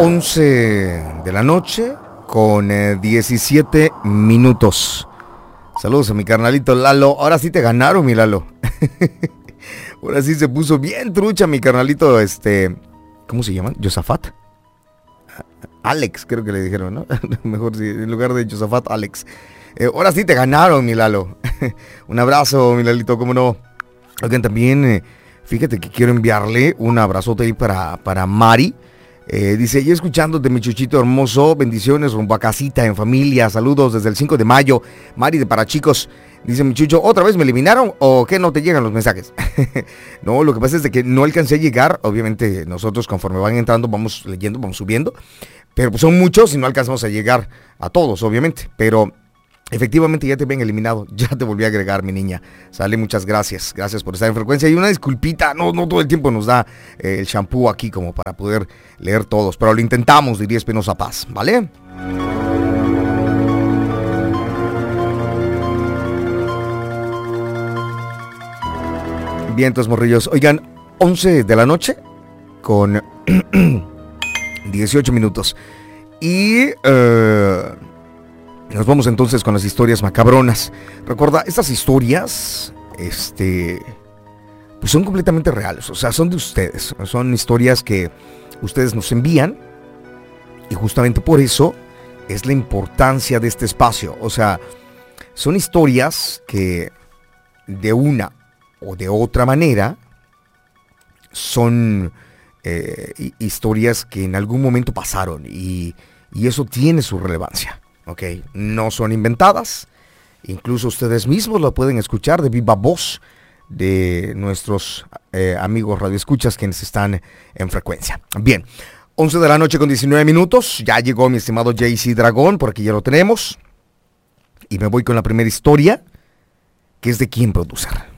11 de la noche con 17 minutos. Saludos a mi carnalito Lalo. Ahora sí te ganaron, mi Lalo. Ahora sí se puso bien trucha mi carnalito, ¿cómo se llama? ¿Josafat? Alex, creo que le dijeron, ¿no? Mejor sí, en lugar de Josafat, Alex. Ahora sí te ganaron, mi Lalo. Un abrazo, mi Lalito, cómo no. Oigan, también, fíjate que quiero enviarle un abrazote ahí para Mari. Dice, yo escuchándote, mi chuchito hermoso, bendiciones rumbo a casita, en familia, saludos desde el 5 de mayo, Mari de Parachicos. Dice mi chucho, ¿otra vez me eliminaron o qué no te llegan los mensajes? No, lo que pasa es de que no alcancé a llegar, obviamente nosotros conforme van entrando vamos leyendo, vamos subiendo, pero pues son muchos y no alcanzamos a llegar a todos, obviamente, pero efectivamente ya te ven eliminado, ya te volví a agregar, mi niña. Sale, muchas gracias, gracias por estar en frecuencia. Y una disculpita, no todo el tiempo nos da el shampoo aquí como para poder leer todos, pero lo intentamos, diría Espinosa Paz, ¿vale? Bien, entonces, morrillos, oigan, 11 de la noche con 18 minutos. Y nos vamos entonces con las historias macabronas. Recuerda, estas historias, pues son completamente reales, o sea, son de ustedes. Son historias que ustedes nos envían y justamente por eso es la importancia de este espacio. O sea, son historias que de una o de otra manera son historias que en algún momento pasaron y eso tiene su relevancia. Ok, no son inventadas, incluso ustedes mismos lo pueden escuchar de viva voz de nuestros amigos radioescuchas quienes están en frecuencia. Bien, 11 de la noche con 19 minutos, ya llegó mi estimado JC Dragón, por aquí ya lo tenemos, y me voy con la primera historia, que es de quién producer.